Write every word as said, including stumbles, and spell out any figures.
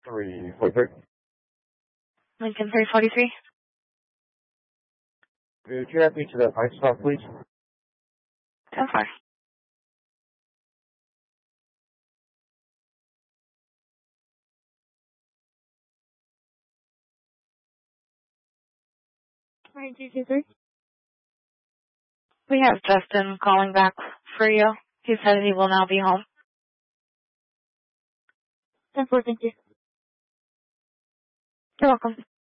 three forty-three. Lincoln three forty-three. Could you have me to the ice stop, please? ten four. nine two two three. We have Justin calling back for you. He said he will now be home. ten four, thank you. You're welcome.